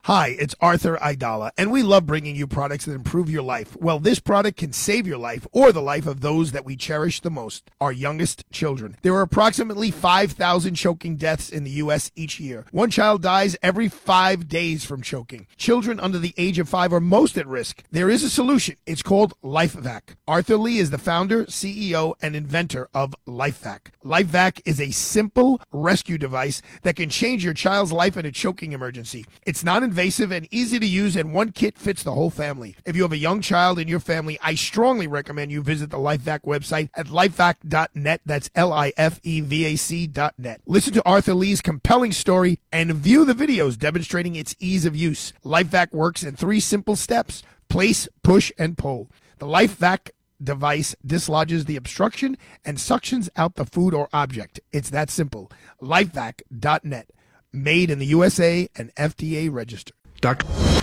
Hi, it's Arthur Aidala, and we love bringing you products that improve your life. Well, this product can save your life or the life of those that we cherish the most, our youngest children. There are approximately 5,000 choking deaths in the U.S. each year. One child dies every 5 days from choking. Children under the age of 5 are most at risk. There is a solution. It's called LifeVac. Arthur Lee is the founder, CEO, and inventor of LifeVac. LifeVac is a simple rescue device that can change your child's life in a choking emergency. It's not invasive and easy to use, and one kit fits the whole family. If you have a young child in your family, I strongly recommend you visit the LifeVac website at lifevac.net. That's LIFEVAC.net. Listen to Arthur Lee's compelling story and view the videos demonstrating its ease of use. LifeVac works in 3 simple steps: place, push, and pull. The LifeVac device dislodges the obstruction and suctions out the food or object. It's that simple. Lifevac.net. Made in the USA and FDA registered. Doctor.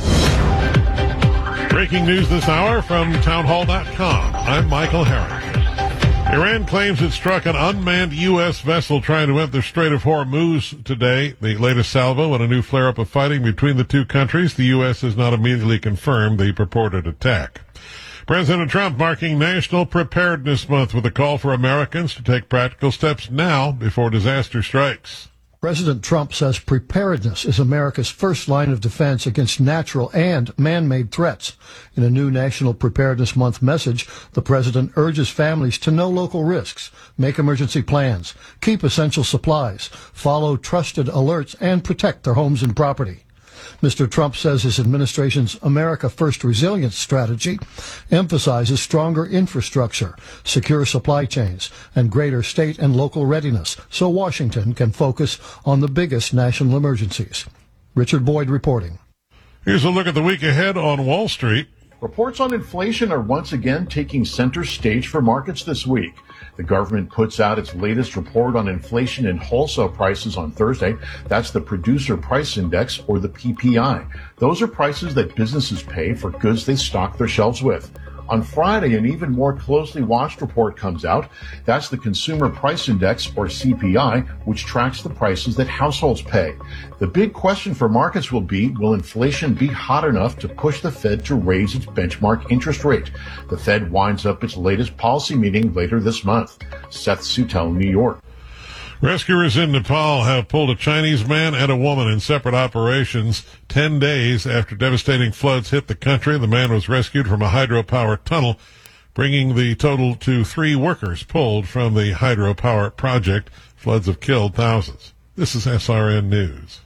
Breaking news this hour from townhall.com. I'm Michael Harris. Iran claims it struck an unmanned U.S. vessel trying to enter the Strait of Hormuz today. The latest salvo in a new flare-up of fighting between the two countries. The U.S. has not immediately confirmed the purported attack. President Trump marking National Preparedness Month with a call for Americans to take practical steps now before disaster strikes. President Trump says preparedness is America's first line of defense against natural and man-made threats. In a new National Preparedness Month message, the president urges families to know local risks, make emergency plans, keep essential supplies, follow trusted alerts, and protect their homes and property. Mr. Trump says his administration's America First resilience strategy emphasizes stronger infrastructure, secure supply chains, and greater state and local readiness so Washington can focus on the biggest national emergencies. Richard Boyd reporting. Here's a look at the week ahead on Wall Street. Reports on inflation are once again taking center stage for markets this week. The government puts out its latest report on inflation and wholesale prices on Thursday. That's the Producer Price Index, or the PPI. Those are prices that businesses pay for goods they stock their shelves with. On Friday, an even more closely watched report comes out. That's the Consumer Price Index, or CPI, which tracks the prices that households pay. The big question for markets will be, will inflation be hot enough to push the Fed to raise its benchmark interest rate? The Fed winds up its latest policy meeting later this month. Seth Sutel, New York. Rescuers in Nepal have pulled a Chinese man and a woman in separate operations 10 days after devastating floods hit the country. The man was rescued from a hydropower tunnel, bringing the total to 3 workers pulled from the hydropower project. Floods have killed thousands. This is SRN News.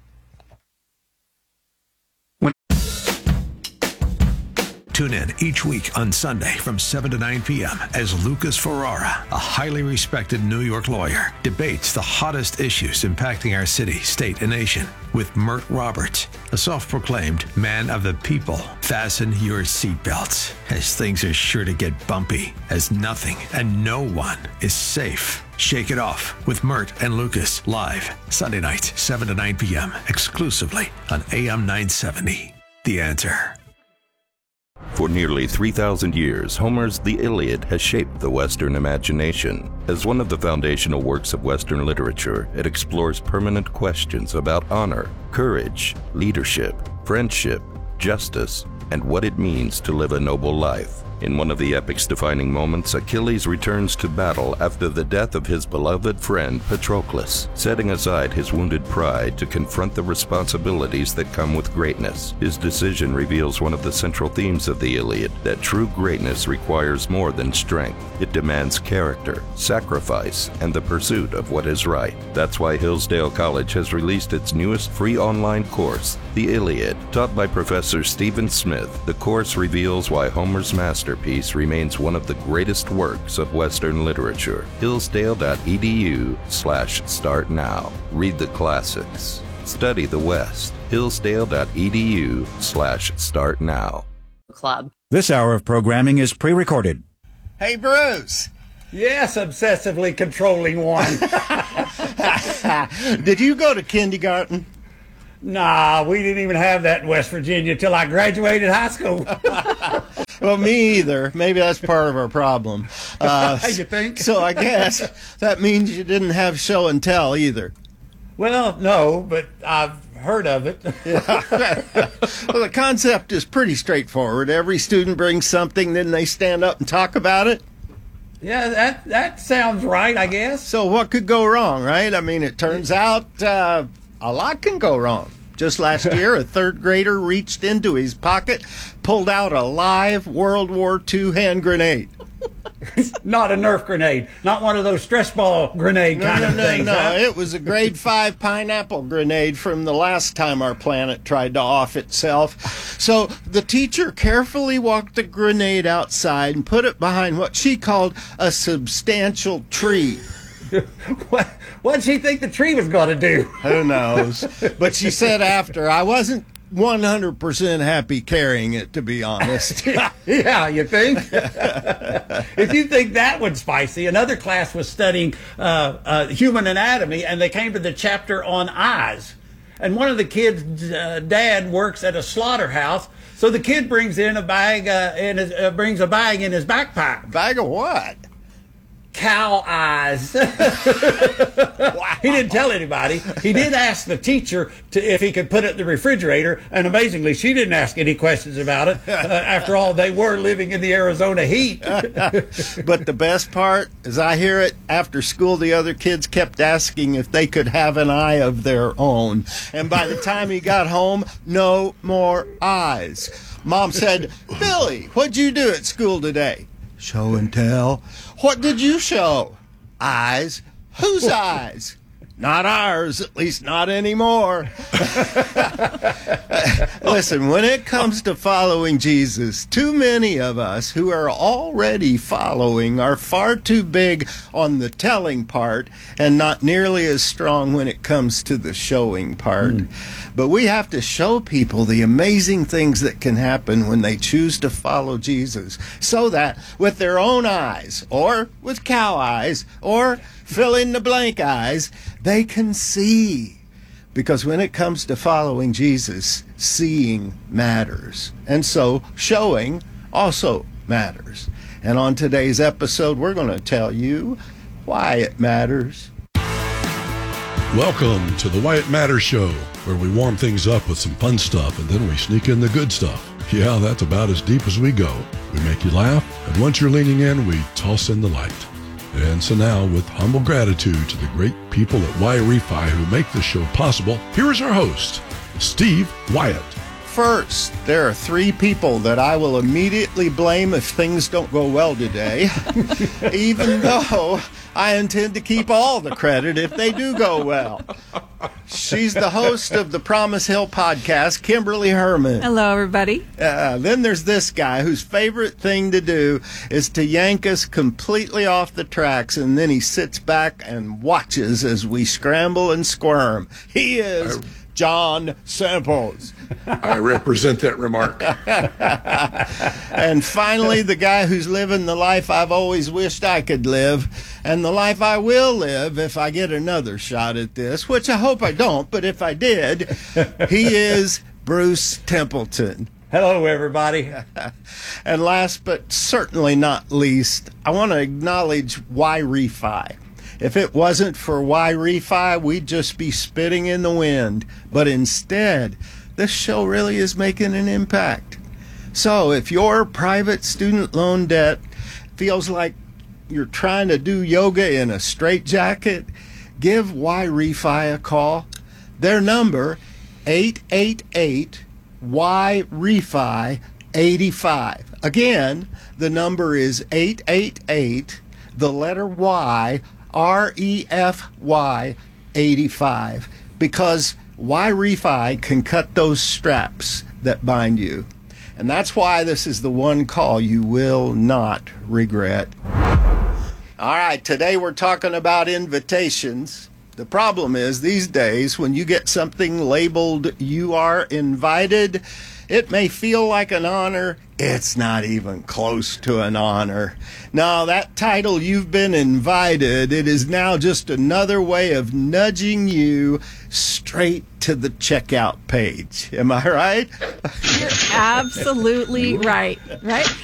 Tune in each week on Sunday from 7 to 9 p.m. as Lucas Ferrara, a highly respected New York lawyer, debates the hottest issues impacting our city, state, and nation with Mert Roberts, a self-proclaimed man of the people. Fasten your seatbelts, as things are sure to get bumpy, as nothing and no one is safe. Shake it off with Mert and Lucas, live Sunday nights, 7 to 9 p.m., exclusively on AM 970. The Answer. For nearly 3,000 years, Homer's The Iliad has shaped the Western imagination. As one of the foundational works of Western literature, it explores permanent questions about honor, courage, leadership, friendship, justice, and what it means to live a noble life. In one of the epic's defining moments, Achilles returns to battle after the death of his beloved friend Patroclus. Setting aside his wounded pride to confront the responsibilities that come with greatness, his decision reveals one of the central themes of the Iliad, that true greatness requires more than strength. It demands character, sacrifice, and the pursuit of what is right. That's why Hillsdale College has released its newest free online course, The Iliad. Taught by Professor Stephen Smith, the course reveals why Homer's masterpiece remains one of the greatest works of Western literature. Hillsdale.edu/start now. Read the classics. Study the West. Hillsdale.edu/start now. Club. This hour of programming is pre-recorded. Hey, Bruce. Yes, obsessively controlling one. Did you go to kindergarten? Nah, we didn't even have that in West Virginia till I graduated high school. Well, me either. Maybe that's part of our problem. You think? So I guess that means you didn't have show and tell either. Well, no, but I've heard of it. Well, the concept is pretty straightforward. Every student brings something, then they stand up and talk about it. Yeah, that sounds right, I guess. So what could go wrong, right? I mean, it turns out a lot can go wrong. Just last year, a third grader reached into his pocket, pulled out a live World War II hand grenade. Not a Nerf grenade. Not one of those stress ball grenade kind of things. No, huh? it was a grade 5 pineapple grenade from the last time our planet tried to off itself. So the teacher carefully walked the grenade outside and put it behind what she called a substantial tree. What'd she think the tree was going to do? Who knows? But she said after, I wasn't 100% happy carrying it, to be honest. Yeah, you think? If you think that one's spicy, another class was studying human anatomy, and they came to the chapter on eyes. And one of the kids' dad works at a slaughterhouse, so the kid brings in a bag, brings a bag in his backpack. Bag of what? Cow eyes. He didn't tell anybody. He did ask the teacher if he could put it in the refrigerator, and amazingly, she didn't ask any questions about it. After all, they were living in the Arizona heat. But the best part, as I hear it, after school, the other kids kept asking if they could have an eye of their own. And by the time he got home, no more eyes. Mom said, Billy, what'd you do at school today? Show and tell. What did you show? Eyes. Whose eyes? Not ours, at least not anymore. Listen, when it comes to following Jesus, too many of us who are already following are far too big on the telling part and not nearly as strong when it comes to the showing part. But we have to show people the amazing things that can happen when they choose to follow Jesus, so that with their own eyes, or with cow eyes, or fill in the blank eyes, they can see. Because when it comes to following Jesus, seeing matters. And so showing also matters. And on today's episode, we're going to tell you why it matters. Welcome to the Why It Matters Show, where we warm things up with some fun stuff and then we sneak in the good stuff. Yeah, that's about as deep as we go. We make you laugh, and once you're leaning in, we toss in the light. And so now, with humble gratitude to the great people at Wi-Refi who make this show possible, here is our host, Steve Wyatt. First, there are 3 people that I will immediately blame if things don't go well today, even though I intend to keep all the credit if they do go well. She's the host of the Promise Hill podcast, Kimberly Herman. Hello, everybody. Then there's this guy whose favorite thing to do is to yank us completely off the tracks, and then he sits back and watches as we scramble and squirm. He is John Samples. I represent that remark. And finally, the guy who's living the life I've always wished I could live, and the life I will live if I get another shot at this, which I hope I don't, but if I did, he is Bruce Templeton. Hello, everybody. And last but certainly not least, I want to acknowledge Wi-Refi. If it wasn't for Wi-Refi, we'd just be spitting in the wind. But instead, this show really is making an impact. So if your private student loan debt feels like you're trying to do yoga in a straitjacket, give Wi-Refi a call. Their number, 888-Y-REFI-85. Again, the number is 888, the letter Y, REFY 85, because Wi-Refi can cut those straps that bind you. And that's why this is the one call you will not regret. All right, today we're talking about invitations. The problem is these days when you get something labeled "You Are Invited," it may feel like an honor. It's not even close to an honor. Now, that title, "You've Been Invited," it is now just another way of nudging you straight to the checkout page. Am I right? You're absolutely right.